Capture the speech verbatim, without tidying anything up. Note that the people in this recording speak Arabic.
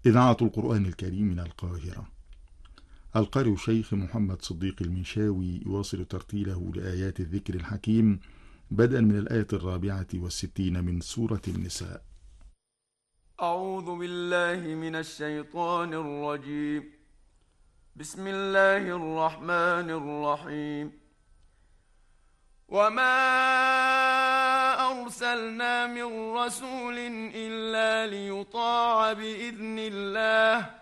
إذاعة القرآن الكريم من القاهرة. القارئ الشيخ محمد صديق المنشاوي يواصل ترتيله لآيات الذكر الحكيم بدءا من الآية الرابعة والستين من سورة النساء. أعوذ بالله من الشيطان الرجيم. بسم الله الرحمن الرحيم. وما أرسلنا من رسول إلا ليطاع بإذن الله